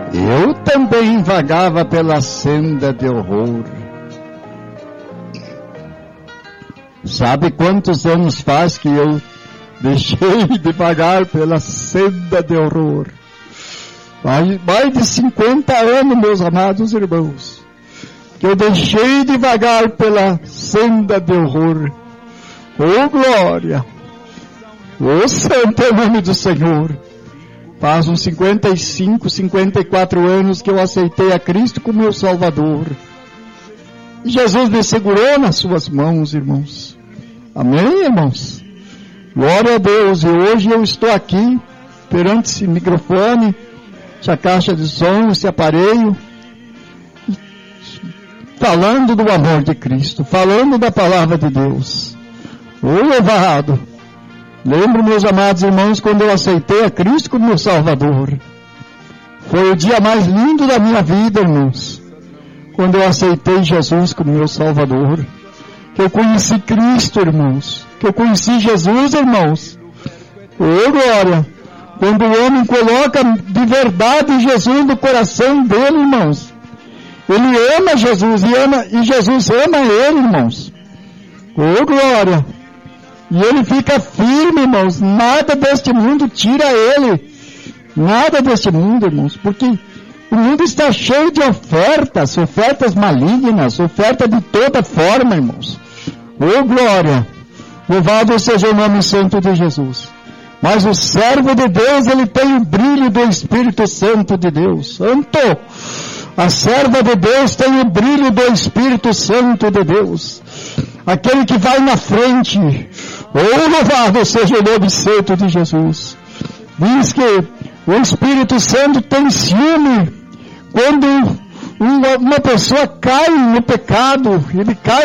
Eu também vagava pela senda de horror. Sabe quantos anos faz que eu deixei de vagar pela senda de horror? Mais de 50 anos, meus amados irmãos, que eu deixei de vagar pela senda de horror. Oh, glória! Oh, santo é o nome do Senhor! Faz uns 55, 54 anos que eu aceitei a Cristo como meu Salvador. E Jesus me segurou nas suas mãos, irmãos. Amém, irmãos? Glória a Deus. E hoje eu estou aqui, perante esse microfone, essa caixa de som, esse aparelho, falando do amor de Cristo, falando da palavra de Deus. Oh, louvado! Lembro, meus amados irmãos, quando eu aceitei a Cristo como meu Salvador. Foi o dia mais lindo da minha vida, irmãos. Quando eu aceitei Jesus como meu Salvador. Que eu conheci Cristo, irmãos. Que eu conheci Jesus, irmãos. Oh, glória! Quando o homem coloca de verdade Jesus no coração dele, irmãos. Ele ama Jesus e Jesus ama ele, irmãos. Oh, glória! E ele fica firme, irmãos. Nada deste mundo tira ele. Nada deste mundo, irmãos. Porque o mundo está cheio de ofertas malignas, ofertas de toda forma, irmãos. Oh, glória! Louvado seja o nome santo de Jesus. Mas o servo de Deus, ele tem o brilho do Espírito Santo de Deus. Santo! A serva de Deus tem o brilho do Espírito Santo de Deus. Aquele que vai na frente. Oh, louvado seja o nome santo de Jesus. Diz que o Espírito Santo tem ciúme quando uma pessoa cai no pecado. Ele cai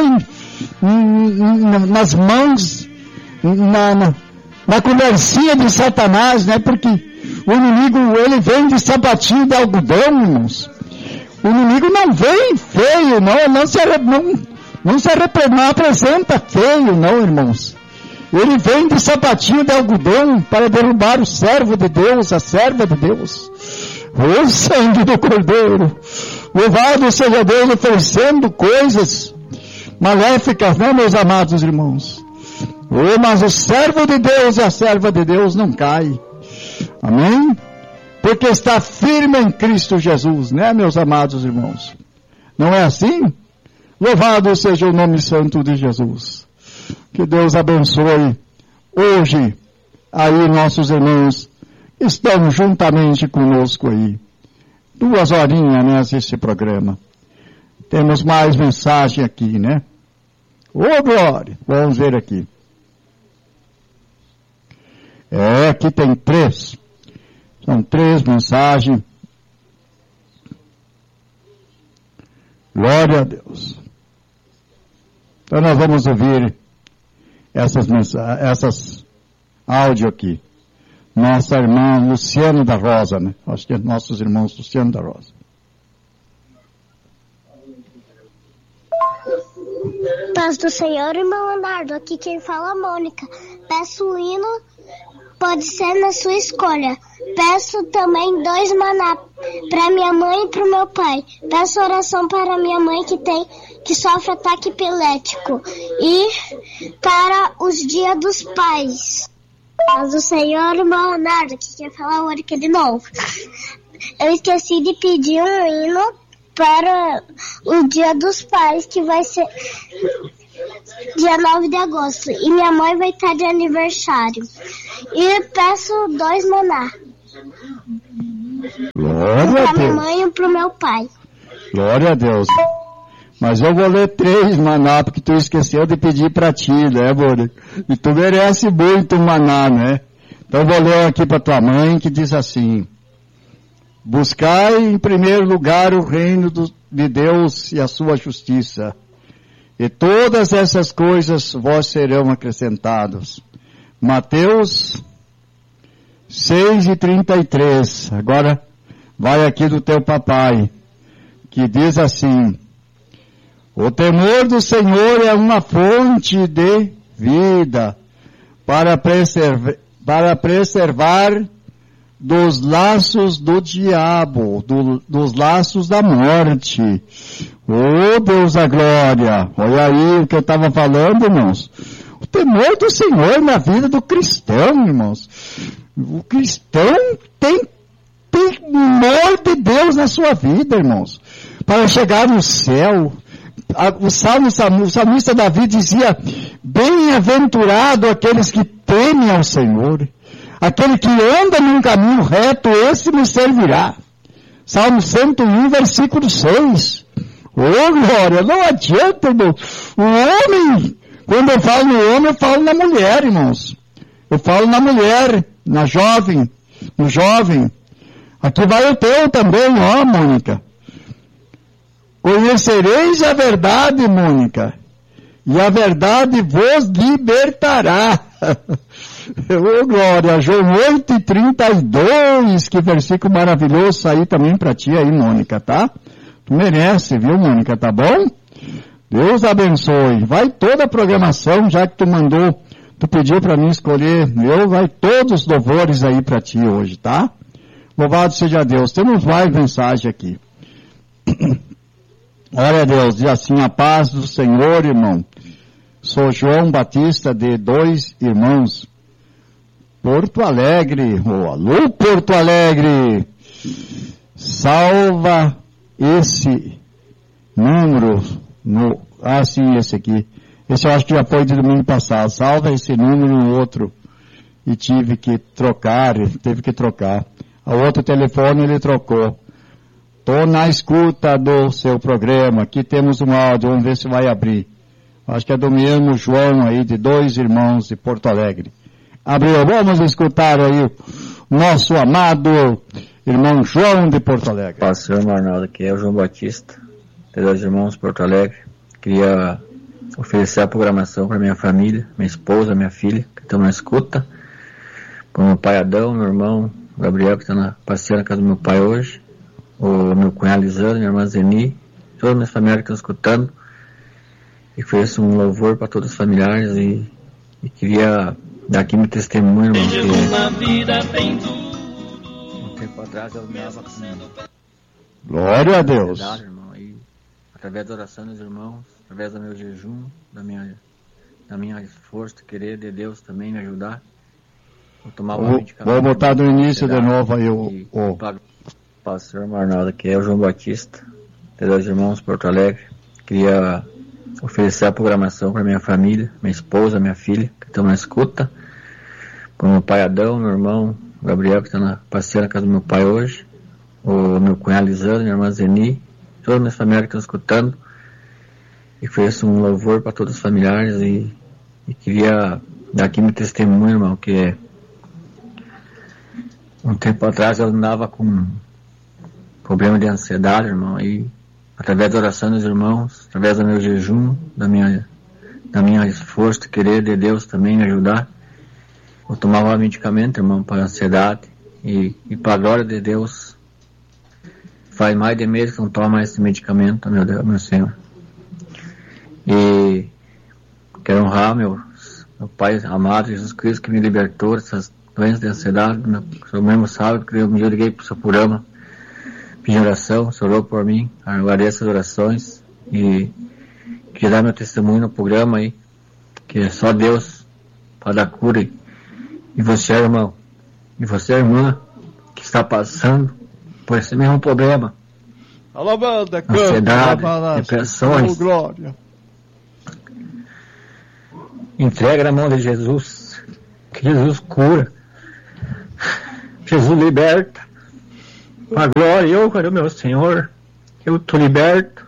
nas mãos, na conversinha de Satanás, né? Porque o inimigo, ele vem de sapatinho de algodão, irmãos. O inimigo não vem feio, não se apresenta feio, não, irmãos. Ele vem de sapatinho de algodão para derrubar o servo de Deus, a serva de Deus. O sangue do Cordeiro. Louvado seja Deus, oferecendo coisas maléficas, né, meus amados irmãos? Oh, mas o servo de Deus e a serva de Deus não cai. Amém? Porque está firme em Cristo Jesus, né, meus amados irmãos? Não é assim? Louvado seja o nome santo de Jesus. Que Deus abençoe hoje aí nossos irmãos que estão juntamente conosco aí. 2 horinhas, né, esse programa. Temos mais mensagem aqui, né? Ô, glória! Vamos ver aqui. Aqui tem 3. São 3 mensagens. Glória a Deus. Então nós vamos ouvir essas áudio aqui. Nossa irmã Luciana da Rosa, né? Acho que é nossos irmãos Luciano da Rosa. Paz do Senhor, irmão Leonardo. Aqui quem fala é a Mônica. Peço o hino, pode ser na sua escolha. Peço também 2 maná para minha mãe e para o meu pai. Peço oração para minha mãe que sofre ataque epilético. E para os dias dos pais. Paz do Senhor, irmão Leonardo. Aqui quem fala é a Mônica de novo. Eu esqueci de pedir um hino para o Dia dos Pais, que vai ser dia 9 de agosto. E minha mãe vai estar de aniversário. E peço 2 maná. Glória a Deus. Para minha mãe e para o meu pai. Glória a Deus. Mas eu vou ler 3 maná, porque tu esqueceu de pedir para ti, né, Mônica? E tu merece muito maná, né? Então eu vou ler aqui para tua mãe, que diz assim: buscai em primeiro lugar o reino de Deus e a sua justiça, e todas essas coisas vos serão acrescentadas. Mateus 6:33. Agora vai aqui do teu papai, que diz assim: o temor do Senhor é uma fonte de vida para preservar dos laços do diabo, dos laços da morte. Oh, Deus da glória! Olha aí o que eu estava falando, irmãos. O temor do Senhor na vida do cristão, irmãos. O cristão tem temor de Deus na sua vida, irmãos. Para chegar no céu. O salmista Davi dizia: bem-aventurado aqueles que temem ao Senhor. Aquele que anda num caminho reto, esse me servirá. Salmo 101, versículo 6. Oh, glória, não adianta, irmão. O homem, quando eu falo no homem, eu falo na mulher, irmãos. Eu falo na mulher, na jovem, no jovem. Aqui vai o teu também, ó, Mônica. Conhecereis a verdade, Mônica, e a verdade vos libertará. Oh, glória, João 8:32, que versículo maravilhoso aí também para ti aí, Mônica, tá? Tu merece, viu, Mônica, tá bom? Deus abençoe. Vai toda a programação, já que tu pediu para mim escolher, vai todos os louvores aí para ti hoje, tá? Louvado seja Deus. Temos mais mensagem aqui. Glória a Deus. Diz assim: a paz do Senhor, irmão. Sou João Batista, de 2 Irmãos, Porto Alegre. Oh, alô, Porto Alegre! Salva esse número sim, esse aqui. Esse eu acho que já foi de domingo passado. Salva esse número no outro. E teve que trocar. O outro telefone ele trocou. Estou na escuta do seu programa. Aqui temos um áudio, vamos ver se vai abrir. Acho que é do mesmo João aí, de 2 Irmãos de Porto Alegre. Abriu, vamos escutar aí o nosso amado irmão João de Porto Alegre. Pastor Arnaldo, aqui é o João Batista, de 2 Irmãos de Porto Alegre. Queria oferecer a programação para minha família, minha esposa, minha filha, que estão na escuta. Para o meu pai Adão, meu irmão Gabriel, que está passeando na casa do meu pai hoje. O meu cunhado Lisandro, minha irmã Zeni, todas as minhas familiares que estão escutando. E ofereço um louvor para todos os familiares e queria dar aqui meu testemunho, irmão, que um tempo atrás eu andava com glória a Deus, irmão, e através da oração dos irmãos, através do meu jejum, da minha esforço, querer de Deus também me ajudar, vou botar do início de novo aí o Pastor Arnaldo, aqui é o João Batista, de 2 Irmãos Porto Alegre. Queria oferecer a programação para minha família, minha esposa, minha filha, que estão na escuta. Para o meu pai Adão, meu irmão Gabriel, que está passeando na casa do meu pai hoje. O meu cunhado Lisandro, minha irmã Zeni, todas as minhas familiares que estão escutando. E ofereço um louvor para todos os familiares e queria dar aqui meu testemunho, irmão, que um tempo atrás eu andava com problema de ansiedade, irmão, e através da oração dos irmãos, através do meu jejum, da minha esforço, querer de Deus também me ajudar, eu tomava medicamento, irmão, para ansiedade, e para a glória de Deus, faz mais de mês que eu não tomo mais esse medicamento, meu Deus, meu Senhor. E quero honrar meu Pai amado, Jesus Cristo, que me libertou dessas doenças de ansiedade. O Senhor mesmo sabe que eu me liguei para o Sapurama, pedi oração, o Senhor orou por mim, agradeço as orações e queria dar meu testemunho no programa aí, que é só Deus para dar cura. E você, irmão, e você, irmã, que está passando por esse mesmo problema, ansiedade, depressões, entrega na mão de Jesus, que Jesus cura, Jesus liberta. A glória e honra do meu Senhor, eu estou liberto.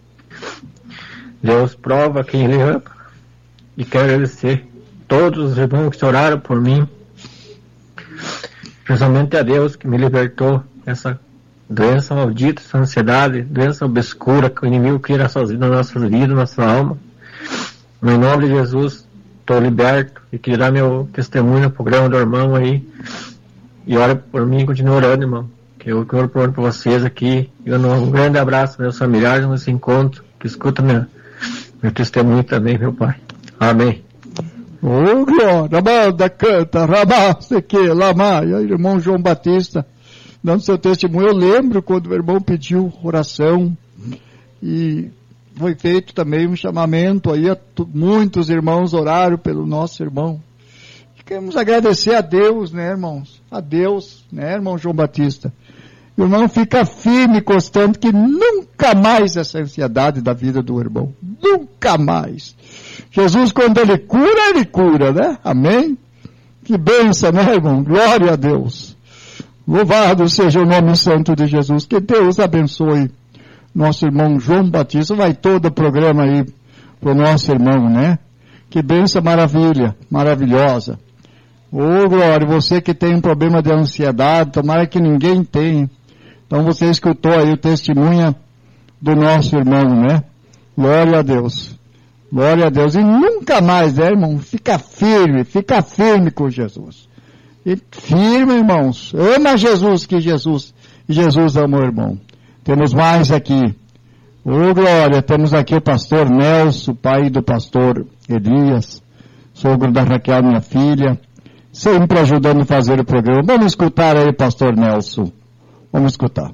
Deus prova quem Ele ama. E quero agradecer todos os irmãos que oraram por mim, principalmente a Deus que me libertou dessa doença maldita, essa ansiedade, doença obscura que o inimigo cria nas nossas vidas, na nossa alma. No nome de Jesus, estou liberto e queria dar meu testemunho no programa do irmão aí. E ora por mim e continua orando, irmão. Que eu oro por vocês aqui. Um grande abraço, meus familiares, nesse encontro, que escuta meu testemunho também, meu Pai. Amém. Ô, glória, manda, canta, rabasse que, lamaia, irmão João Batista, dando seu testemunho. Eu lembro quando o irmão pediu oração e foi feito também um chamamento aí, muitos irmãos oraram pelo nosso irmão. Queremos agradecer a Deus, né, irmãos? A Deus, né, irmão João Batista? O irmão fica firme, constante, que nunca mais essa ansiedade da vida do irmão. Nunca mais. Jesus, quando ele cura, né? Amém? Que bênção, né, irmão? Glória a Deus. Louvado seja o nome santo de Jesus. Que Deus abençoe nosso irmão João Batista. Vai todo o programa aí pro nosso irmão, né? Que bênção maravilhosa. Ô, glória, você que tem um problema de ansiedade, tomara que ninguém tenha. Então você escutou aí o testemunho do nosso irmão, né? Glória a Deus. Glória a Deus. E nunca mais, né, irmão? Fica firme com Jesus. E firme, irmãos. Ama Jesus, que Jesus ama o irmão. Temos mais aqui. Ô, glória, temos aqui o pastor Nelson, pai do pastor Elias, sogro da Raquel, minha filha, sempre ajudando a fazer o programa. Vamos escutar aí, pastor Nelson. Vamos escutar.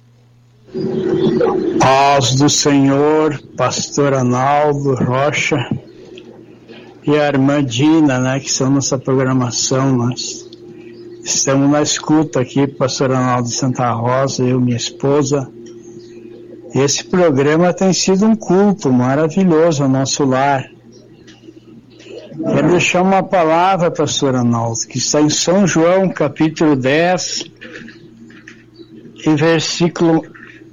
Paz do Senhor, pastor Analdo Rocha e a irmã Dina, né, que são nossa programação. Nós estamos na escuta aqui, pastor Analdo de Santa Rosa, eu e minha esposa. Esse programa tem sido um culto maravilhoso ao nosso lar. Quero deixar uma palavra, pastor Analdo, que está em São João, capítulo 10, e versículo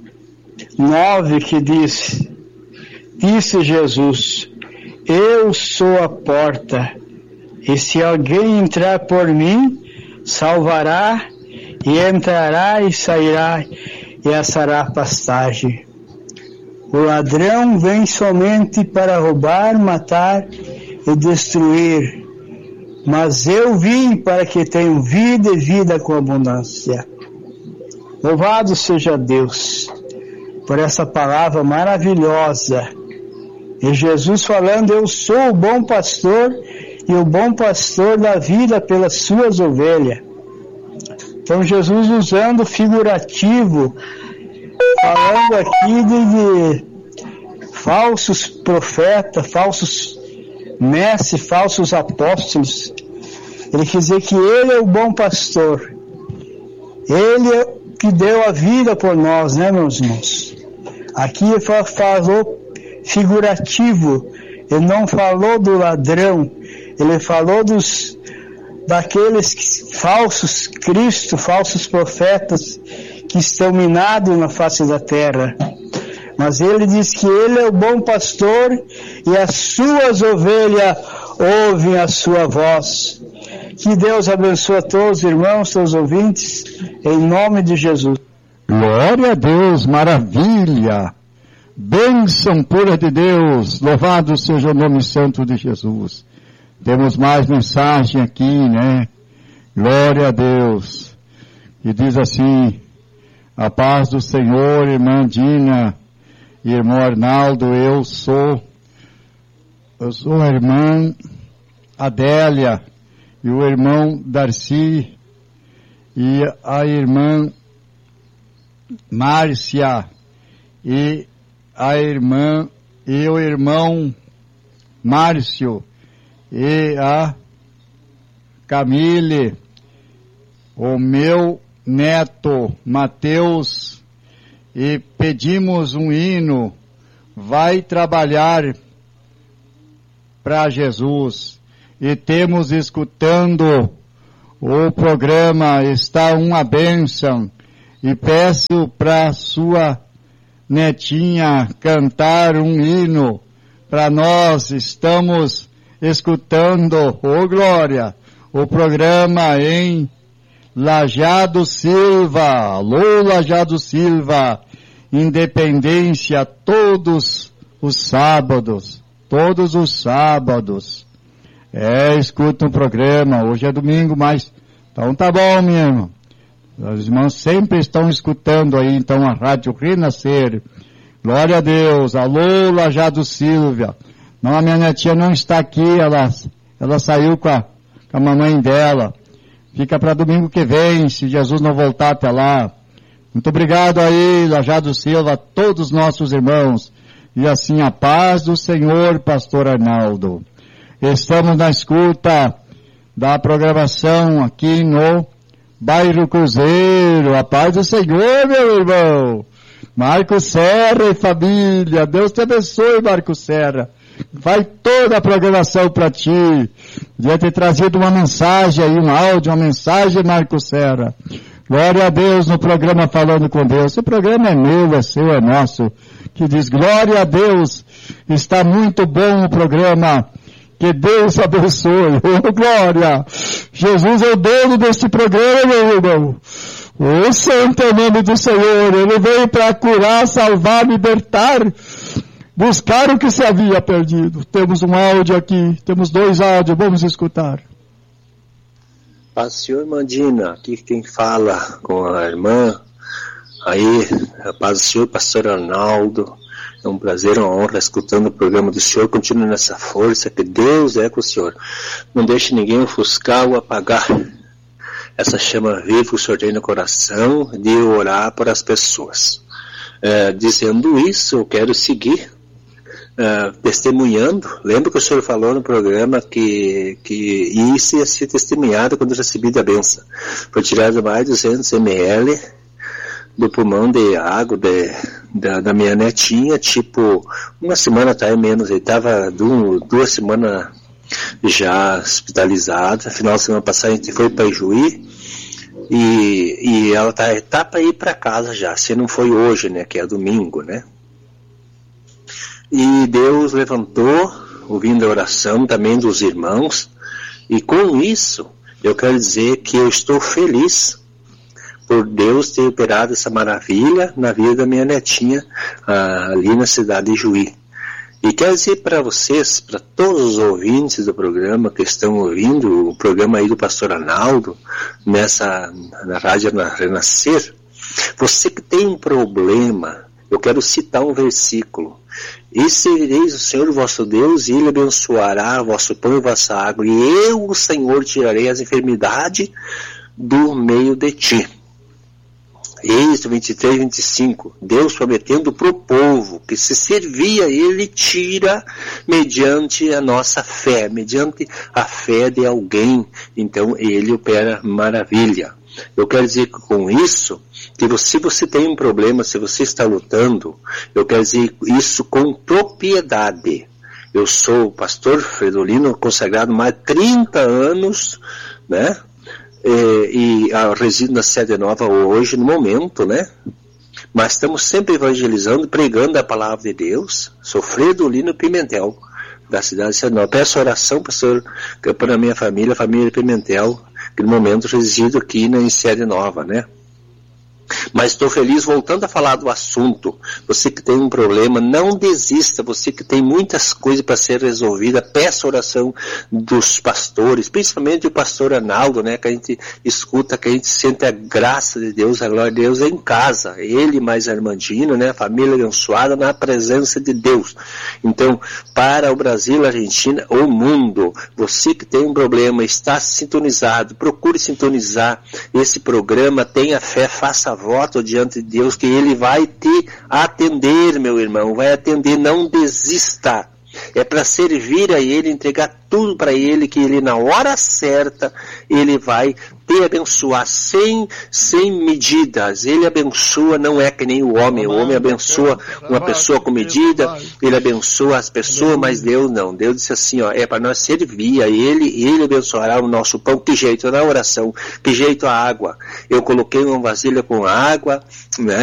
9, que diz: disse Jesus, eu sou a porta, e se alguém entrar por mim, salvará, e entrará e sairá, e assará pastagem. O ladrão vem somente para roubar, matar e destruir, mas eu vim para que tenham vida e vida com abundância. Louvado seja Deus por essa palavra maravilhosa. E Jesus falando, eu sou o bom pastor, e o bom pastor dá vida pelas suas ovelhas. Então Jesus usando figurativo, falando aqui de falsos profetas, falsos mestres, falsos apóstolos. Ele quer dizer que ele é o bom pastor. Ele é que deu a vida por nós, né, meus irmãos? Aqui ele falou figurativo, ele não falou do ladrão, ele falou daqueles falsos Cristo, falsos profetas que estão minados na face da terra. Mas ele diz que ele é o bom pastor e as suas ovelhas ouvem a sua voz. Que Deus abençoe a todos os irmãos, todos os ouvintes, em nome de Jesus. Glória a Deus, maravilha, bênção pura de Deus, louvado seja o nome santo de Jesus. Temos mais mensagem aqui, né? Glória a Deus. E diz assim: a paz do Senhor, irmã Dina e irmão Arnaldo, eu sou a irmã Adélia e o irmão Darcy e a irmã Márcia e a irmã e o irmão Márcio e a Camille, o meu neto Mateus, e pedimos um hino, vai trabalhar para Jesus, e temos escutando o programa, está uma bênção, e peço para sua netinha cantar um hino para nós. Estamos escutando, ô glória, o programa em Lajeado Silva. Alô, Lajeado Silva, Independência, todos os sábados. Escuta um programa, hoje é domingo, mas então tá bom, minha irmã. Os irmãos sempre estão escutando aí, então, a Rádio Renascer. Glória a Deus. Alô, Lajeado Silva. Não, a minha netinha não está aqui, ela Ela saiu com a mamãe dela. Fica para domingo que vem, se Jesus não voltar até lá. Muito obrigado aí, Lajado Silva, a todos os nossos irmãos. E assim a paz do Senhor, pastor Arnaldo. Estamos na escuta da programação aqui no Bairro Cruzeiro. A paz do Senhor, meu irmão. Marco Serra e família. Deus te abençoe, Marco Serra. Vai toda a programação para ti. Devia ter trazido uma mensagem aí, um áudio, uma mensagem, Marco Serra. Glória a Deus no programa Falando com Deus. Esse programa é meu, é seu, é nosso. Que diz, glória a Deus. Está muito bom o programa. Que Deus abençoe. Oh, glória. Jesus é o dono deste programa, meu irmão. O santo é o nome do Senhor. Ele veio para curar, salvar, libertar, buscar o que se havia perdido. Temos um áudio aqui, temos 2 áudios, vamos escutar. Paz do Senhor, Mandina, aqui quem fala com a irmã, aí, a paz do Senhor, pastor Arnaldo, é um prazer, uma honra escutando o programa do Senhor, continue nessa força, que Deus é com o Senhor, não deixe ninguém ofuscar ou apagar essa chama viva que o Senhor tem no coração de orar por as pessoas. Dizendo isso, eu quero seguir testemunhando. Lembra que o Senhor falou no programa que isso ia ser testemunhado quando recebido a benção. Foi tirado mais de 200 ml do pulmão de água da minha netinha, tipo, uma semana até menos, ele estava 2 semanas já hospitalizada. Final de semana passada a gente foi para Ijuí e ela tá para ir para casa já, se não foi hoje, né, que é domingo, né? E Deus levantou, ouvindo a oração também dos irmãos, e com isso eu quero dizer que eu estou feliz por Deus ter operado essa maravilha na vida da minha netinha ali na cidade de Juí. E quero dizer para vocês, para todos os ouvintes do programa que estão ouvindo o programa aí do pastor Arnaldo, na Rádio Renascer, você que tem um problema, eu quero citar um versículo. E servireis o Senhor vosso Deus, e Ele abençoará vosso pão e vossa água, e eu, o Senhor, tirarei as enfermidades do meio de ti. Êxodo 23, 25, Deus prometendo para o povo que se servir a Ele, tira mediante a nossa fé, mediante a fé de alguém, então Ele opera maravilha. Eu quero dizer que com isso, que se você tem um problema, se você está lutando, eu quero dizer isso com propriedade. Eu sou o pastor Fredolino, consagrado há mais de 30 anos, né? E resido na Sede Nova hoje, no momento, né? Mas estamos sempre evangelizando, pregando a palavra de Deus. Sou Fredolino Pimentel, da cidade de Sede Nova. Peço oração, pastor, para a minha família, a família Pimentel, que no momento resido aqui em Sede Nova, né? Mas estou feliz, voltando a falar do assunto. Você que tem um problema, não desista. Você que tem muitas coisas para ser resolvida, peça oração dos pastores, principalmente o pastor Arnaldo, né, que a gente escuta, que a gente sente a graça de Deus, a glória de Deus em casa. Ele mais a Armandina, né, a família abençoada na presença de Deus. Então, para o Brasil, a Argentina, o mundo, você que tem um problema, está sintonizado, procure sintonizar esse programa, tenha fé, faça voto diante de Deus que Ele vai te atender, meu irmão, vai atender, não desista. É para servir a Ele, entregar tudo para Ele, que Ele na hora certa, Ele vai te abençoar sem medidas. Ele abençoa, não é que nem o homem abençoa uma pessoa com medida, Ele abençoa as pessoas, mas Deus não. Deus disse assim, ó, é para nós servir a Ele, e Ele abençoará o nosso pão. Que jeito? Na oração. Que jeito? A água. Eu coloquei uma vasilha com água, né?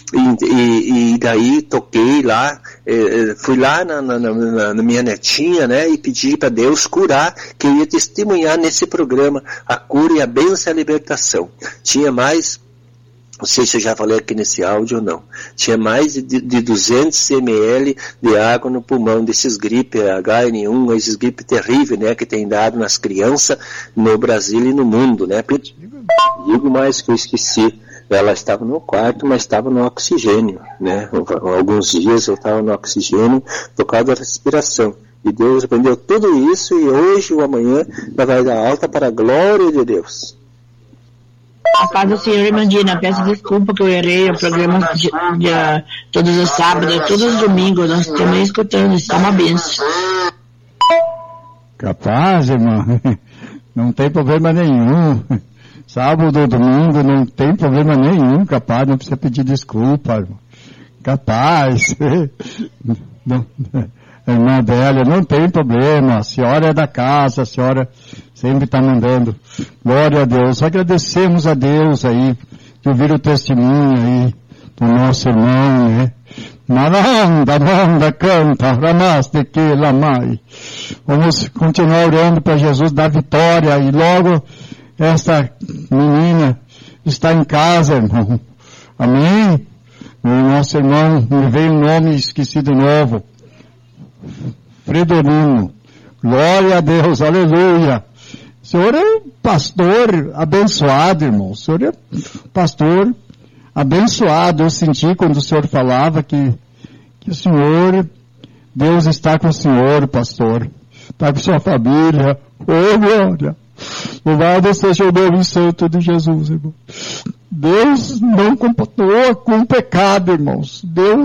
E daí toquei lá, fui lá na minha netinha, né, e pedi para Deus curar, que eu ia testemunhar nesse programa a cura e a bênção e a libertação. Tinha mais, não sei se eu já falei aqui nesse áudio ou não, tinha mais de 200 ml de água no pulmão desses gripe HN1, esses gripe terrível, né, que tem dado nas crianças no Brasil e no mundo, né. Digo mais que eu esqueci. Ela estava no quarto, mas estava no oxigênio, né? Alguns dias eu estava no oxigênio por causa da respiração. E Deus aprendeu tudo isso e hoje ou amanhã ela vai dar alta para a glória de Deus. A paz do Senhor, irmã Dina, peço desculpa que eu errei o programa todos os sábados, todos os domingos, nós estamos escutando, isso é uma benção. Capaz, irmã, não tem problema nenhum. Sábado ou domingo não tem problema nenhum, capaz, não precisa pedir desculpa, irmão. Capaz. Não, irmã Adélia, não tem problema, a senhora é da casa, a senhora sempre está mandando. Glória a Deus. Agradecemos a Deus aí, de ouvir o testemunho aí do nosso irmão, né? Manda, canta, ramaste que lamai. Vamos continuar orando para Jesus dar vitória e logo esta menina está em casa, irmão. Amém? O nosso irmão, me veio um nome esquecido novo. Fredolino. Glória a Deus, aleluia. O senhor é um pastor abençoado, irmão. O senhor é pastor abençoado. Eu senti quando o senhor falava que o senhor, Deus está com o senhor, pastor. Está com sua família. Oh, glória. Louvado seja o nome santo de Jesus, irmão. Deus não compactua com o pecado, irmãos.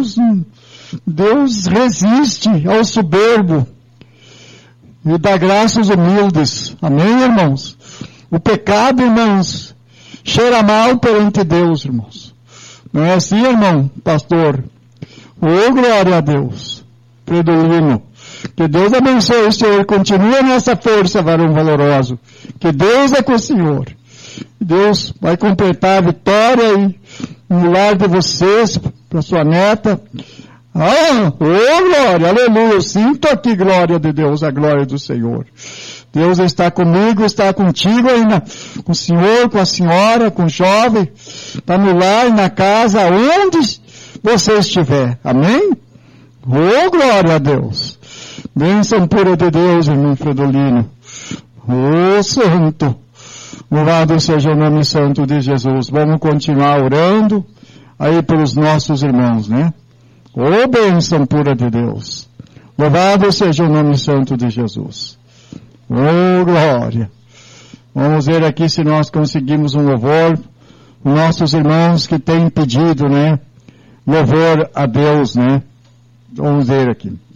Deus resiste ao soberbo e dá graça aos humildes. Amém, irmãos? O pecado, irmãos, cheira mal perante Deus, irmãos. Não é assim, irmão, pastor? Oh, glória a Deus. Fredolino. Que Deus abençoe o senhor. Continua nessa força, varão valoroso. Que Deus é com o senhor. Deus vai completar a vitória aí no lar de vocês, para sua neta. Oh, glória, aleluia. Eu sinto aqui, glória de Deus, a glória do Senhor. Deus está comigo, está contigo aí, com o senhor, com a senhora, com o jovem. Está no lar, na casa, onde você estiver. Amém? Oh, glória a Deus. Bênção pura de Deus, irmão Fredolino. Oh, santo. Louvado seja o nome santo de Jesus. Vamos continuar orando aí pelos nossos irmãos, né? Oh, bênção pura de Deus. Louvado seja o nome santo de Jesus. Oh, glória. Vamos ver aqui se nós conseguimos um louvor. Os nossos irmãos que têm pedido, né? Louvor a Deus, né? Vamos ver aqui.